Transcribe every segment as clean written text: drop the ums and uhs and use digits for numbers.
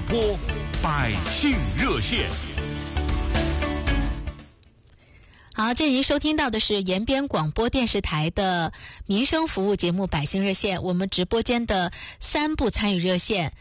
播百姓热线。 好，这您收听到的是延边广播电视台的民生服务节目《百姓热线》，我们直播间的3部参与热线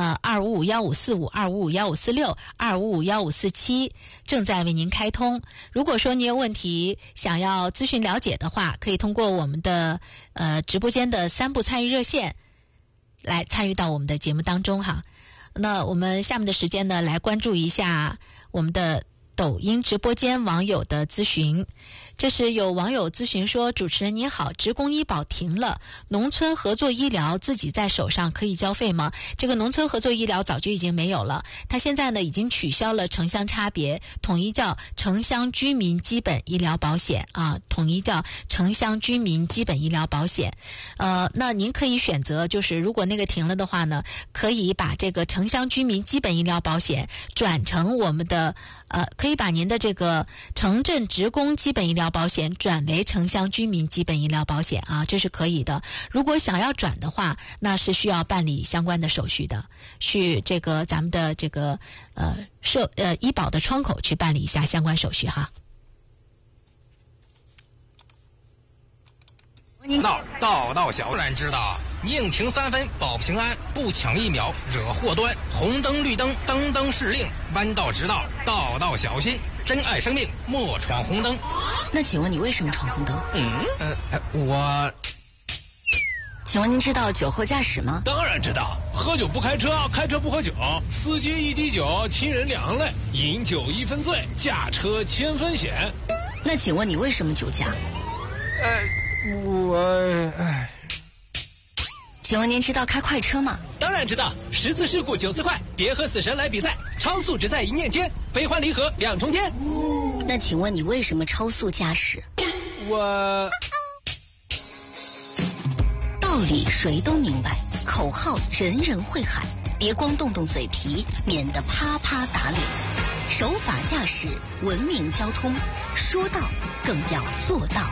，2551545、2551546、2551547正在为您开通。如果说您有问题想要咨询了解的话，可以通过我们的直播间的3部参与热线来参与到我们的节目当中哈。那我们下面的时间呢，来关注一下我们的抖音直播间网友的咨询。这是有网友咨询说，主持人你好，职工医保停了，农村合作医疗自己在手上可以交费吗？这个农村合作医疗早就已经没有了，它现在呢已经取消了城乡差别，统一叫城乡居民基本医疗保险啊，统一叫城乡居民基本医疗保险。那您可以选择，就是如果那个停了的话呢，可以把这个城乡居民基本医疗保险转成我们的可以把您的这个城镇职工基本医疗保险转为城乡居民基本医疗保险啊，这是可以的。如果想要转的话，那是需要办理相关的手续的，去这个咱们的这个医保的窗口去办理一下相关手续哈。 道小自然知道，宁停3分保平安，不抢1秒惹祸端。红灯绿灯灯灯是令，弯道直道道小心。珍爱生命，莫闯红灯。 那请问你为什么闯红灯？请问您知道酒后驾驶吗？ 当然知道，喝酒不开车，开车不喝酒，司机1滴酒，亲人2行泪，饮酒1分醉，驾车1000分险。 那请问你为什么酒驾？请问您知道开快车吗？ 当然知道，10次事故9次快，别和死神来比赛，超速只在一念间，悲欢离合2重天。 那请问你为什么超速驾驶？道理谁都明白，口号人人会喊，别光动动嘴皮，免得啪啪打脸。守法驾驶，文明交通，说到更要做到。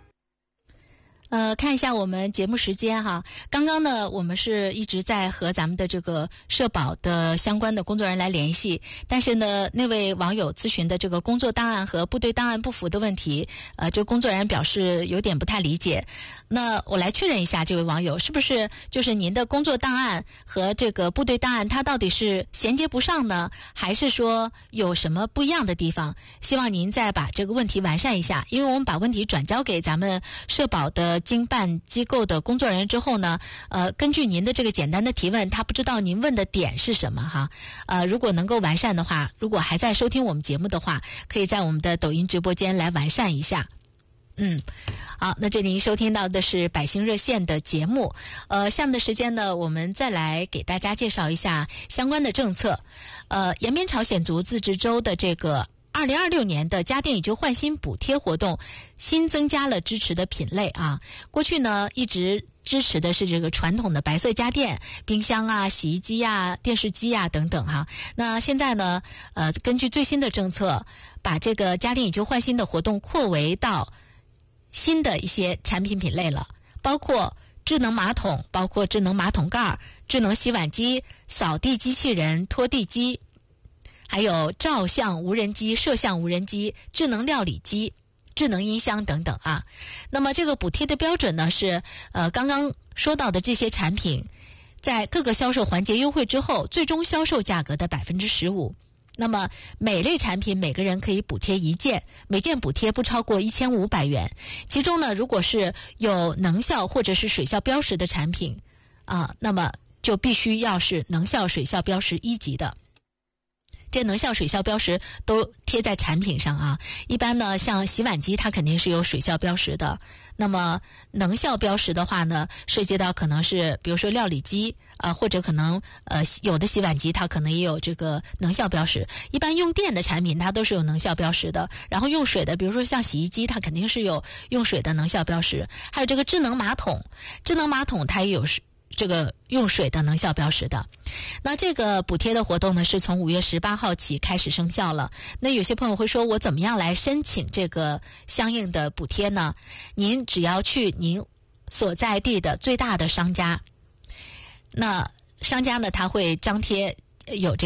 看一下我们节目时间哈，刚刚呢我们是一直在和咱们的这个社保的相关的工作人员来联系，但是呢那位网友咨询的这个工作档案和部队档案不符的问题，这个工作人员表示有点不太理解。那我来确认一下，这位网友是不是就是您的工作档案和这个部队档案它到底是衔接不上呢，还是说有什么不一样的地方？希望您再把这个问题完善一下，因为我们把问题转交给咱们社保的经办机构的工作人员之后呢，根据您的这个简单的提问，他不知道您问的点是什么哈。如果能够完善的话，如果还在收听我们节目的话，可以在我们的抖音直播间来完善一下。好，那这里您收听到的是百姓热线的节目。下面的时间呢，我们再来给大家介绍一下相关的政策。延边朝鲜族自治州的这个2026年的家电以旧换新补贴活动新增加了支持的品类啊。过去呢一直支持的是这个传统的白色家电，冰箱啊、洗衣机啊、电视机啊等等哈。那现在呢，根据最新的政策，把这个家电以旧换新的活动扩围到新的一些产品品类了，包括智能马桶，包括智能马桶盖、智能洗碗机、扫地机器人、拖地机，还有照相无人机、摄像无人机、智能料理机、智能音箱等等啊。那么这个补贴的标准呢是刚刚说到的这些产品在各个销售环节优惠之后最终销售价格的 15%。那么每类产品每个人可以补贴1件，每件补贴不超过1500元。其中呢，如果是有能效或者是水效标识的产品那么就必须要是能效水效标识1级的。这能效水效标识都贴在产品上啊。一般呢，像洗碗机它肯定是有水效标识的。那么能效标识的话呢，涉及到可能是比如说料理机或者可能有的洗碗机它可能也有这个能效标识。一般用电的产品它都是有能效标识的，然后用水的，比如说像洗衣机它肯定是有用水的能效标识。还有这个智能马桶，智能马桶它也有这个用水的能效标识的。那这个补贴的活动呢，是从5月18号起开始生效了。那有些朋友会说，我怎么样来申请这个相应的补贴呢？您只要去您所在地的最大的商家，那商家呢，他会张贴有